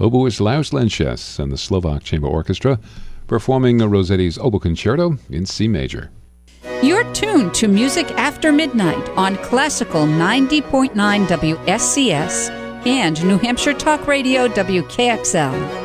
oboist Lars Lenches and the Slovak Chamber Orchestra performing Rossetti's Oboe Concerto in C major. You're tuned to Music After Midnight on Classical 90.9 WSCS and New Hampshire Talk Radio WKXL.